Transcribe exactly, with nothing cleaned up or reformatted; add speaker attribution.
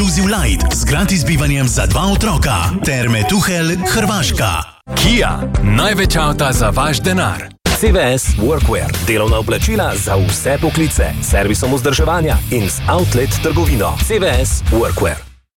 Speaker 1: Inclusive Light z gratis bivanjem za dva otroka ter Metuhelj, Hrvaška.
Speaker 2: Kia, največ avta za vaš denar.
Speaker 3: C V S Workwear, delovna oblačila za vse poklice, servisom vzdrževanja in z outlet trgovino. C V S Workwear.